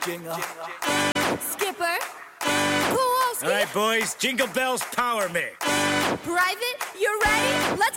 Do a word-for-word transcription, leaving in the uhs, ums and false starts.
Jingle. Skipper. Kowalski. All right, boys, Jingle Bells power me. Private, you ready? Let's